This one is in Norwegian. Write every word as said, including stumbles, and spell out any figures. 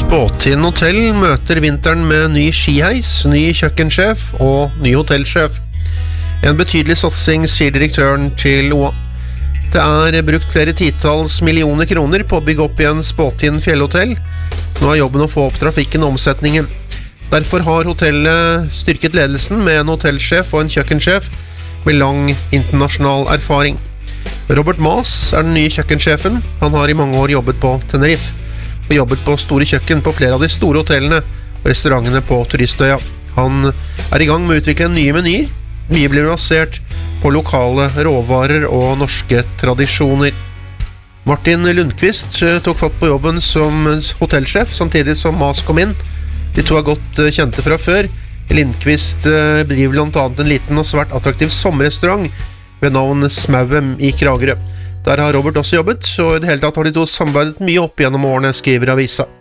Spåtien hotell møter vinteren med ny skiheis, ny kjøkkensjef og ny hotellsjef. En betydelig satsing, sier direktøren til O A. Det er brukt flere titalls millioner kroner på å bygge opp igjen Spåtien fjellhotell. Nå er jobben å få opp trafikken og omsetningen. Derfor har hotellet styrket ledelsen med en hotellsjef og en kjøkkensjef med lang internasjonal erfaring. Robert Maas er den nye kjøkkensjefen. Han har i mange år jobbet på Tenerife og jobbet på store kjøkken på flere av de store hotellene og restaurantene på Turistøya. Han er i gang med å utvikle nye menyer. Mye blir basert på lokale råvarer og norske tradisjoner. Martin Lundqvist tok fatt på jobben som hotellsjef samtidig som Maas kom inn. De to er godt kjente fra før. Lundqvist driver blant annet en liten og svært attraktiv sommerrestaurant ved navn Smauem i Kragerø. Der har Robert også jobbet, så i det hele tatt har de to samarbeidet mye opp gjennom årene, skriver avisa.